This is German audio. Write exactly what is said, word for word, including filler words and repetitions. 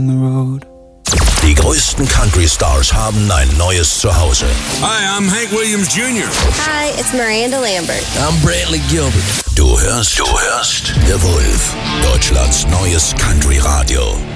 Die größten Country-Stars haben ein neues Zuhause. Hi, I'm Hank Williams Junior Hi, it's Miranda Lambert. I'm Brantley Gilbert. Du hörst, du hörst The Wolf, Deutschlands neues Country-Radio.